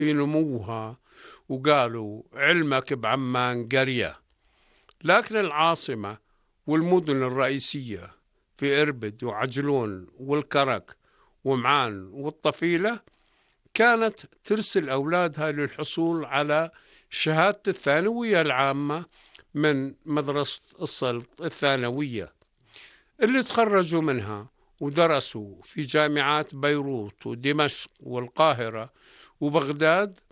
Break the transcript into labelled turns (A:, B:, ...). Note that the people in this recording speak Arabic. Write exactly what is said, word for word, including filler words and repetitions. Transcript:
A: في نموها، وقالوا علمك بعمان قرية، لكن العاصمة والمدن الرئيسية في إربد وعجلون والكرك ومعان والطفيلة كانت ترسل أولادها للحصول على شهادة الثانوية العامة من مدرسة السلط الثانوية، اللي تخرجوا منها ودرسوا في جامعات بيروت ودمشق والقاهرة وبغداد